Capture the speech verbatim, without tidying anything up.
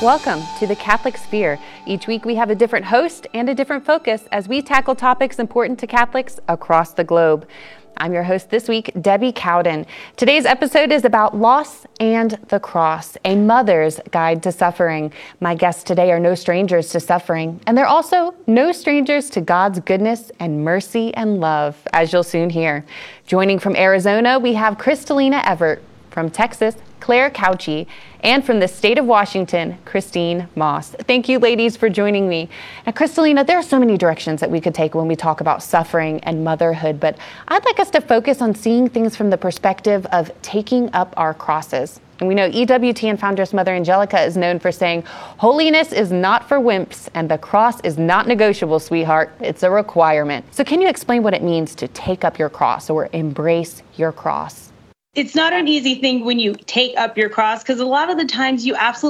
Welcome to the Catholic Sphere. Each week we have a different host and a different focus as we tackle topics important to Catholics across the globe. I'm your host this week, Debbie Cowden. Today's episode is about loss and the cross, a mother's guide to suffering. My guests today are no strangers to suffering, and they're also no strangers to God's goodness and mercy and love, as you'll soon hear. Joining from Arizona, we have Kristalina Evert. From Texas, Claire Couchy, and from the state of Washington, Christine Moss. Thank you, ladies, for joining me. Now, Kristalina, there are so many directions that we could take when we talk about suffering and motherhood, but I'd like us to focus on seeing things from the perspective of taking up our crosses. And we know E W T N foundress Mother Angelica is known for saying, holiness is not for wimps and the cross is not negotiable, sweetheart. It's a requirement. So can you explain what it means to take up your cross or embrace your cross? It's not an easy thing when you take up your cross, because a lot of the times you absolutely